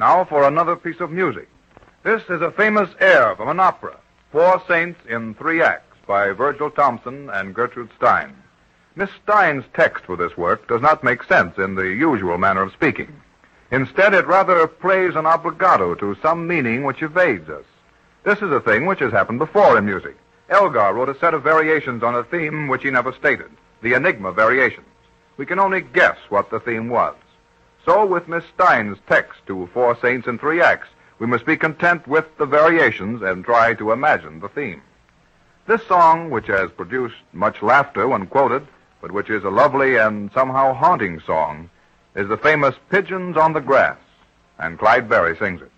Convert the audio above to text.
Now for another piece of music. This is a famous air from an opera, Four Saints in Three Acts, by Virgil Thomson and Gertrude Stein. Miss Stein's text for this work does not make sense in the usual manner of speaking. Instead, it rather plays an obligato to some meaning which evades us. This is a thing which has happened before in music. Elgar wrote a set of variations on a theme which he never stated, the Enigma variations. We can only guess what the theme was. So, with Miss Stein's text to Four Saints in Three Acts, we must be content with the variations and try to imagine the theme. This song, which has produced much laughter when quoted, but which is a lovely and somehow haunting song, is the famous Pigeons on the Grass, and Clyde Berry sings it.